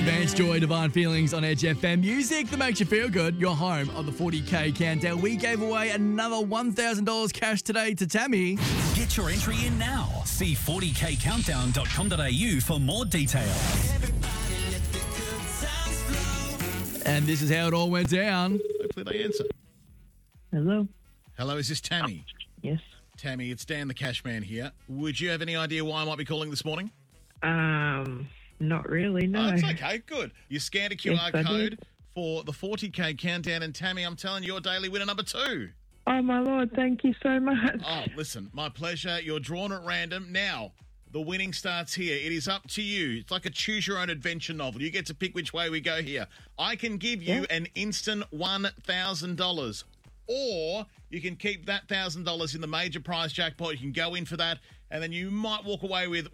Vance, Joy, Divine Feelings on Edge FM. Music that makes you feel good. You're home on the 40K countdown. We gave away another $1,000 cash today to Tammy. Get your entry in now. See 40kcountdown.com.au for more details. And this is how it all went down. Hopefully they answer. Hello. Hello, is this Tammy? Yes. Tammy, it's Dan the Cashman here. Would you have any idea why I might be calling this morning? Not really, no. Oh, it's okay, good. You scanned a QR Yes, I code did. for the 40K countdown, and Tammy, I'm telling you, you're daily winner number 2. Oh, my Lord, thank you so much. Oh, listen, my pleasure. You're drawn at random. Now, the winning starts here. It is up to you. It's like a choose-your-own-adventure novel. You get to pick which way we go here. I can give you an instant $1,000, or you can keep that $1,000 in the major prize jackpot. You can go in for that, and then you might walk away with